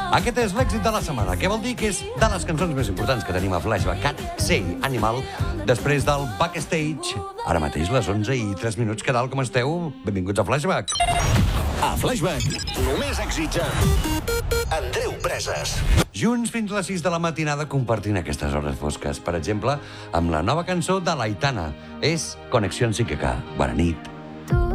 Aquest és l'èxit de la setmana, que vol dir que és de les cançons més importants que tenim a Flashback. Cat Say Animal, després del Backstage. Ara mateix, les 11:03. Què tal, com esteu? Benvinguts a Flashback. A Flashback, només èxits Andreu Preses. Junts fins a les 6 de la matinada compartint aquestes hores fosques. Per exemple, amb la nova cançó de l'Aitana. És Conexión Psíquica. Bona nit.